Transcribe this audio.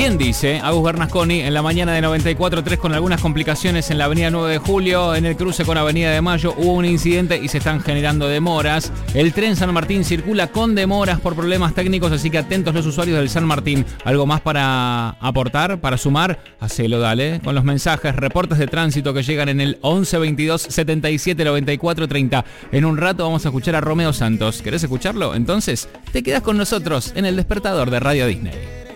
Bien, dice Agus Bernasconi, en la mañana de 94.3 con algunas complicaciones en la avenida 9 de Julio, en el cruce con avenida de Mayo hubo un incidente y se están generando demoras. El tren San Martín circula con demoras por problemas técnicos, así que atentos los usuarios del San Martín. ¿Algo más para aportar, para sumar? Hacelo, dale, con los mensajes, reportes de tránsito que llegan en el 11 22 77 94 30. En un rato vamos a escuchar a Romeo Santos. ¿Querés escucharlo? Entonces, te quedás con nosotros en el despertador de Radio Disney.